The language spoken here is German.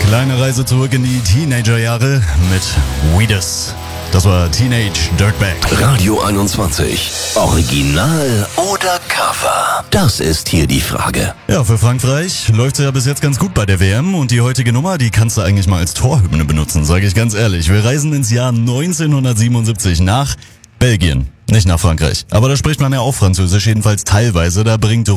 Kleine Reise zurück in die Teenagerjahre mit Weedus. Das war Teenage Dirtbag. Radio 21. Original oder Cover? Das ist hier die Frage. Ja, für Frankreich läuft es ja bis jetzt ganz gut bei der WM und die heutige Nummer, die kannst du eigentlich mal als Torhymne benutzen, sage ich ganz ehrlich. Wir reisen ins Jahr 1977 nach Belgien, nicht nach Frankreich. Aber da spricht man ja auch Französisch, jedenfalls teilweise. Da bringt